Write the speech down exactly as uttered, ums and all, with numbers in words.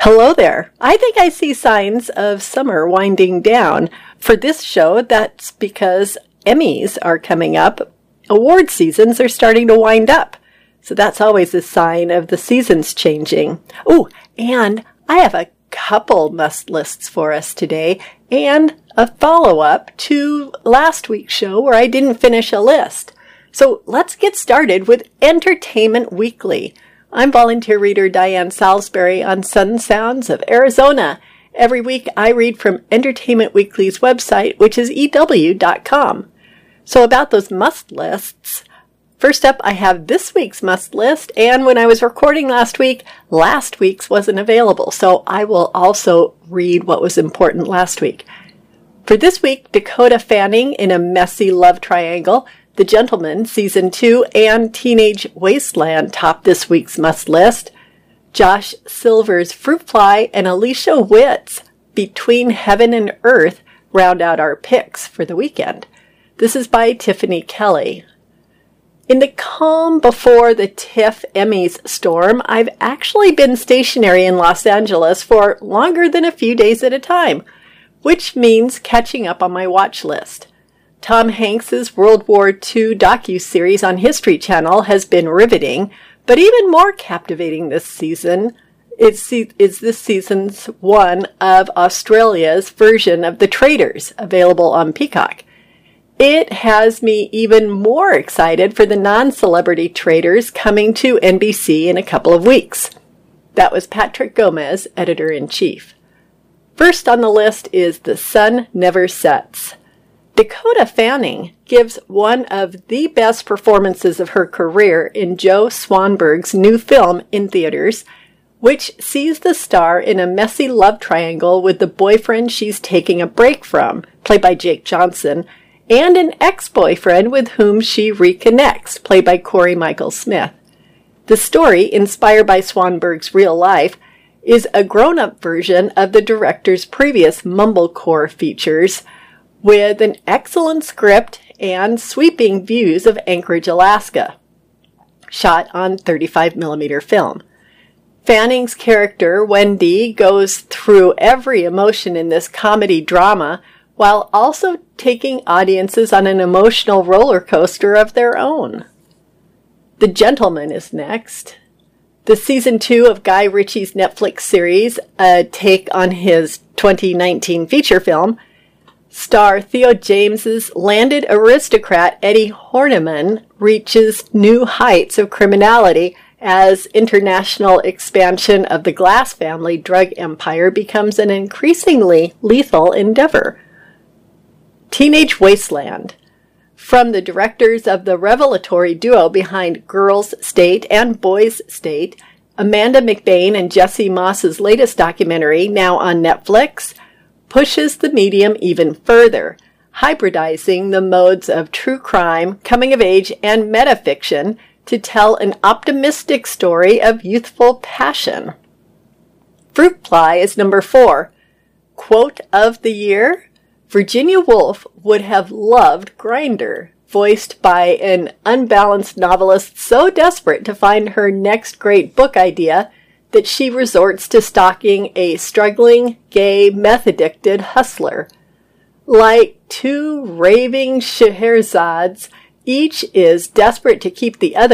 Hello there. I think I see signs of summer winding down. For this show, that's because Emmys are coming up. Award seasons are starting to wind up. So that's always a sign of the seasons changing. Oh, and I have a couple must lists for us today and a follow-up to last week's show where I didn't finish a list. So let's get started with Entertainment Weekly. I'm volunteer reader Diane Salisbury on Sun Sounds of Arizona. Every week I read from Entertainment Weekly's website, which is E W dot com. So about those must lists, first up I have this week's must list, and when I was recording last week, last week's wasn't available, so I will also read what was important last week. For this week, Dakota Fanning in a Messy Love Triangle, The Gentleman, Season two, and Teenage Wasteland top this week's must list. Josh Silver's Fruit Fly and Alicia Witt's Between Heaven and Earth round out our picks for the weekend. This is by Tiffany Kelly. In the calm before the TIFF Emmys storm, I've actually been stationary in Los Angeles for longer than a few days at a time, which means catching up on my watch list. Tom Hanks's World War Two docuseries on History Channel has been riveting, but even more captivating this season is, is this season's one of Australia's version of The Traitors, available on Peacock. It has me even more excited for the non-celebrity Traitors coming to N B C in a couple of weeks. That was Patrick Gomez, editor-in-chief. First on the list is The Sun Never Sets. Dakota Fanning gives one of the best performances of her career in Joe Swanberg's new film in theaters, which sees the star in a messy love triangle with the boyfriend she's taking a break from, played by Jake Johnson, and an ex-boyfriend with whom she reconnects, played by Corey Michael Smith. The story, inspired by Swanberg's real life, is a grown-up version of the director's previous mumblecore features, with an excellent script and sweeping views of Anchorage, Alaska, shot on thirty-five millimeter film. Fanning's character, Wendy, goes through every emotion in this comedy drama while also taking audiences on an emotional roller coaster of their own. The Gentleman is next. The season two of Guy Ritchie's Netflix series, a take on his twenty nineteen feature film, star Theo James's landed aristocrat Eddie Horniman reaches new heights of criminality as international expansion of the Glass family drug empire becomes an increasingly lethal endeavor. Teenage Wasteland. From the directors of the revelatory duo behind Girls' State and Boys' State, Amanda McBain and Jesse Moss's latest documentary, now on Netflix, pushes the medium even further, hybridizing the modes of true crime, coming of age, and metafiction to tell an optimistic story of youthful passion. Fruit Fly is number four. Quote of the year: Virginia Woolf would have loved Grindr, voiced by an unbalanced novelist so desperate to find her next great book idea that she resorts to stalking a struggling, gay, meth-addicted hustler. Like two raving Scheherzads, each is desperate to keep the other